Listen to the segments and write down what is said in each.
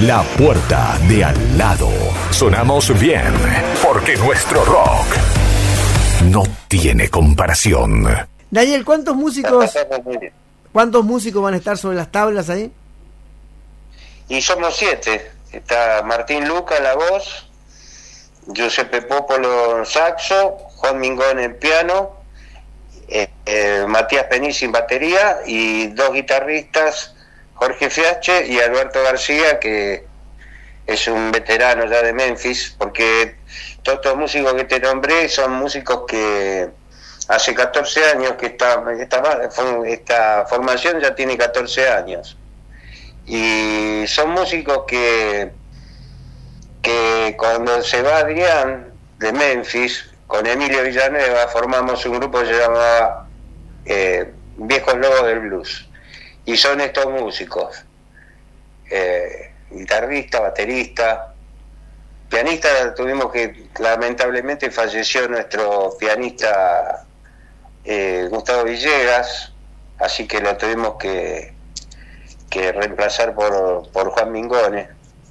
La puerta de al lado. Sonamos bien, porque nuestro rock no tiene comparación. Daniel, ¿cuántos músicos van a estar sobre las tablas ahí? Y somos 7. Está Martín Luca en la voz, Giuseppe Popolo en saxo, Juan Mingón en piano, Matías Penici en batería y 2 guitarristas, Jorge Fiache y Alberto García, que es un veterano ya de Memphis, porque todos estos músicos que te nombré son músicos que hace 14 años que esta formación ya tiene 14 años. Y son músicos que cuando se va Adrián de Memphis, con Emilio Villanueva formamos un grupo que se llamaba Viejos Lobos del Blues, y son estos músicos, guitarrista, baterista, pianista. Tuvimos que, lamentablemente falleció nuestro pianista Gustavo Villegas, así que lo tuvimos que reemplazar por Juan Mingone,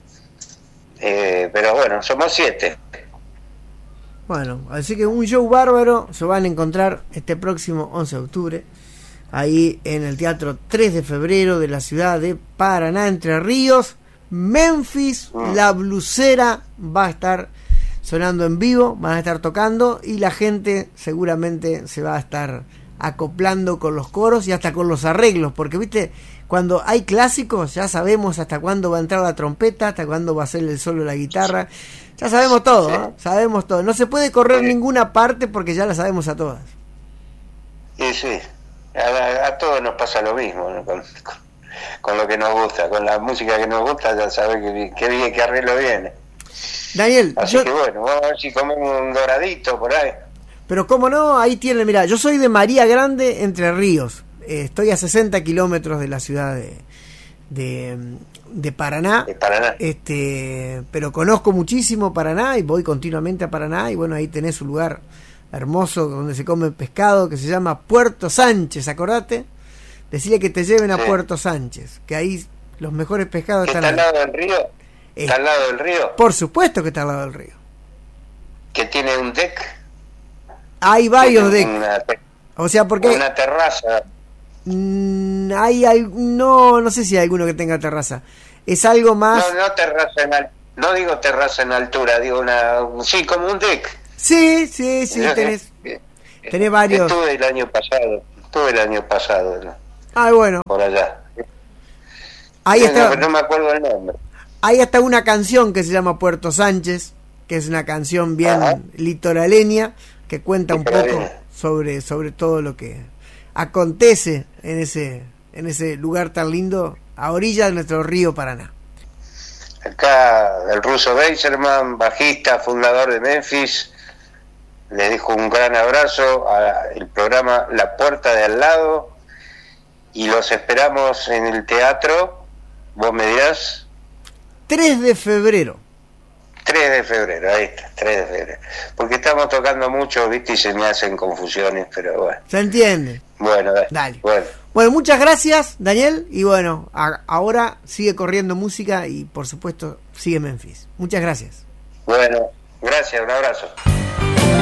pero bueno, somos 7. Bueno, así que un show bárbaro se van a encontrar este próximo 11 de octubre ahí en el Teatro 3 de Febrero de la ciudad de Paraná, Entre Ríos. Memphis, la blusera va a estar sonando en vivo, van a estar tocando y la gente seguramente se va a estar acoplando con los coros y hasta con los arreglos, porque viste, cuando hay clásicos ya sabemos hasta cuándo va a entrar la trompeta, hasta cuándo va a ser el solo de la guitarra, ya sabemos todo, sí. Sabemos todo, no se puede correr ninguna parte porque ya la sabemos a todas. Y sí, a todos nos pasa lo mismo, ¿no? Con lo que nos gusta, con la música que nos gusta, ya sabes que arreglo viene. Daniel, así que bueno, vamos a ver si comemos un doradito por ahí. Pero cómo no, ahí tiene, mirá, yo soy de María Grande, Entre Ríos, estoy a 60 kilómetros de la ciudad de Paraná, pero conozco muchísimo Paraná y voy continuamente a Paraná, y bueno, ahí tenés un lugar hermoso donde se come pescado que se llama Puerto Sánchez, acordate, decirle que te lleven a Puerto Sánchez, que ahí los mejores pescados están al lado del río. ¿Está al lado del río? Por supuesto que está al lado del río. ¿Que tiene un deck? Hay varios decks. O sea, porque una terraza. No sé si hay alguno que tenga terraza. Es algo más. No terraza no digo terraza en altura, digo sí, como un deck. Sí, tenés varios. Estuve el año pasado. ¿No? Ah, bueno. Por allá. Ahí está. No me acuerdo el nombre. Hay hasta una canción que se llama Puerto Sánchez, que es una canción bien litoraleña, que cuenta un poco sobre todo lo que acontece en ese lugar tan lindo, a orilla de nuestro río Paraná. Acá el ruso Beiserman, bajista, fundador de Memphis, le dejo un gran abrazo al programa La Puerta de Al Lado, y los esperamos en el teatro, vos me dirás. 3 de febrero. 3 de febrero, ahí está, 3 de febrero. Porque estamos tocando mucho, viste, y se me hacen confusiones, pero bueno. Se entiende. Bueno, dale. Bueno, muchas gracias, Daniel, y bueno, ahora sigue corriendo música y por supuesto sigue Memphis. Muchas gracias. Bueno, gracias, un abrazo.